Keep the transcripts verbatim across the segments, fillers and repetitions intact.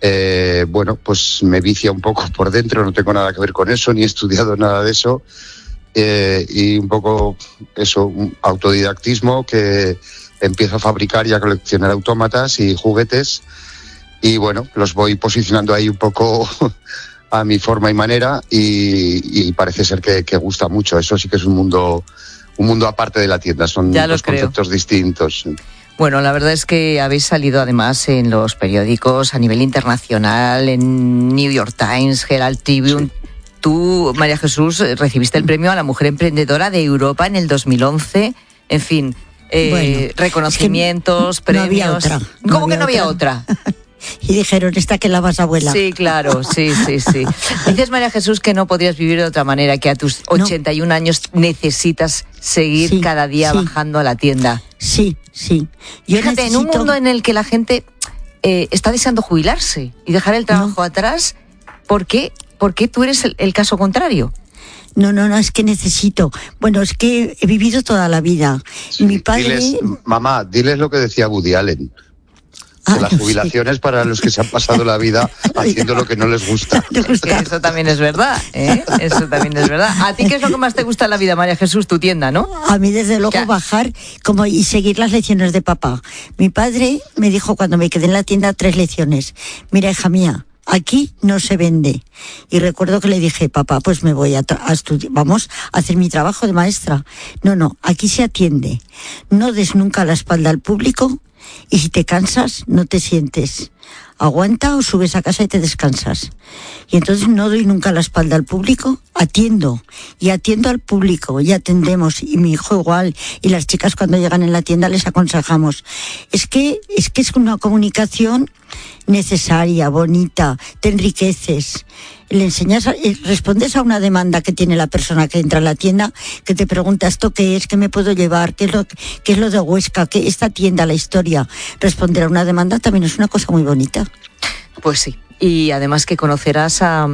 eh, bueno, pues me vicia un poco por dentro, no tengo nada que ver con eso, ni he estudiado nada de eso, eh, y un poco eso, un autodidactismo que empiezo a fabricar y a coleccionar autómatas y juguetes, y bueno, los voy posicionando ahí un poco a mi forma y manera, y, y parece ser que, que gusta mucho. Eso sí que es un mundo, un mundo aparte de la tienda, son dos conceptos distintos. Bueno, la verdad es que habéis salido además en los periódicos a nivel internacional, en New York Times, Herald Tribune. Sí. Tú, María Jesús, recibiste el premio a la Mujer Emprendedora de Europa en el dos mil once. En fin, eh, bueno, reconocimientos, es que premios. No había otra. No ¿Cómo había que no había otra? otra? Y dijeron, esta que la vas abuela. Sí, claro, sí, sí, sí. Dices, María Jesús, que no podrías vivir de otra manera, que a tus ochenta y un no. años necesitas seguir sí, cada día sí. bajando a la tienda. Sí, sí. Yo Fíjate, necesito... en un mundo en el que la gente eh, está deseando jubilarse y dejar el trabajo no. atrás, ¿por qué, ¿por qué tú eres el, el caso contrario? No, no, no, es que necesito. Bueno, es que he vivido toda la vida. Sí, Mi padre... Diles, mamá, diles lo que decía Woody Allen. Que ah, las jubilaciones sí. para los que se han pasado la vida haciendo lo que no les gusta. Eso también es verdad, ¿eh? Eso también es verdad. ¿A ti qué es lo que más te gusta en la vida, María Jesús? Tu tienda, ¿no? A mí, desde luego, ¿Qué? bajar como y seguir las lecciones de papá. Mi padre me dijo cuando me quedé en la tienda tres lecciones. Mira, hija mía, aquí no se vende. Y recuerdo que le dije, papá, pues me voy a, a estudiar, vamos a hacer mi trabajo de maestra. No, no, aquí se atiende. No des nunca la espalda al público. Y si te cansas, no te sientes. Aguanta o subes a casa y te descansas. Y entonces no doy nunca la espalda al público, atiendo. Y atiendo al público, y atendemos. Y mi hijo igual. Y las chicas cuando llegan en la tienda les aconsejamos. Es que es, que es una comunicación necesaria, bonita, te enriqueces. Le enseñas, a, respondes a una demanda que tiene la persona que entra a la tienda, que te pregunta esto qué es, qué me puedo llevar, qué es lo, qué es lo de Huesca, qué esta tienda, la historia. Responder a una demanda también es una cosa muy bonita. Pues sí. Y además que conocerás a,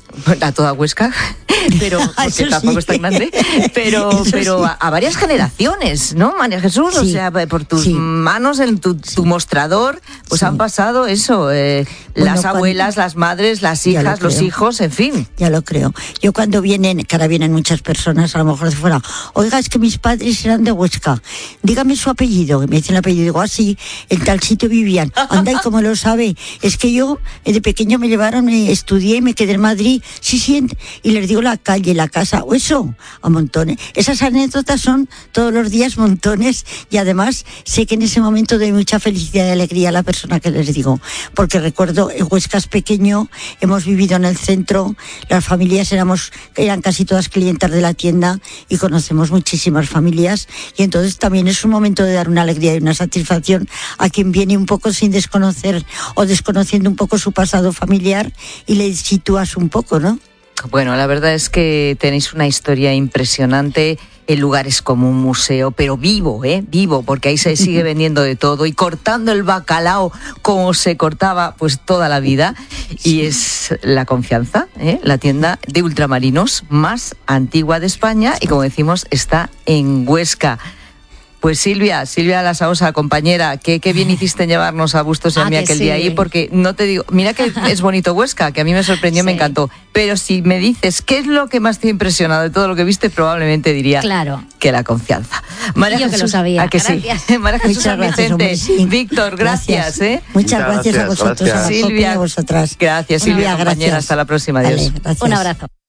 a toda Huesca, pero porque tampoco sí. es tan grande, pero, pero sí. a, a varias generaciones, ¿no, María Jesús? Sí. O sea, por tus sí. manos, en tu, tu sí. mostrador, pues sí. han pasado eso, eh, bueno, las abuelas, cuando... las madres, las hijas, los hijos, en fin. Ya lo creo. Yo cuando vienen, que ahora vienen muchas personas, a lo mejor de fuera, oiga, es que mis padres eran de Huesca, dígame su apellido. Y me dicen el apellido, digo, así, ah, en tal sitio vivían. Anda, ¿y cómo lo sabe? Es que yo, de pequeño, me llevaron, me estudié, me quedé en Madrid, sí, sí, y les digo la calle, la casa, o eso, a montones. Esas anécdotas son todos los días montones, y además sé que en ese momento doy mucha felicidad y alegría a la persona que les digo, porque recuerdo, en Huesca es pequeño, hemos vivido en el centro, las familias éramos, eran casi todas clientas de la tienda, y conocemos muchísimas familias, y entonces también es un momento de dar una alegría y una satisfacción a quien viene un poco sin desconocer, o desconociendo un poco su pasado familiar, y le sitúas un poco, ¿no? Bueno, la verdad es que tenéis una historia impresionante. El lugar es como un museo, pero vivo, ¿eh? Vivo, porque ahí se sigue vendiendo de todo y cortando el bacalao como se cortaba pues toda la vida. Y es La Confianza, ¿eh? La tienda de ultramarinos más antigua de España y, como decimos, está en Huesca. Pues Silvia, Silvia Lasaosa, compañera, qué, qué bien hiciste en llevarnos a Bustos y a mí aquel sí. día ahí, porque no te digo, mira que es bonito Huesca, que a mí me sorprendió, sí. me encantó, pero si me dices qué es lo que más te ha impresionado de todo lo que viste, probablemente diría claro. que La Confianza. María Yo Jesús, que lo sabía. ¿A que gracias. Sí? María Jesús San Vicente, sí. Víctor, gracias. gracias. ¿eh? Muchas gracias, gracias a vosotros, gracias. a Silvia, a vosotras. Gracias, Silvia, compañera, hasta la próxima, adiós. Vale, un abrazo.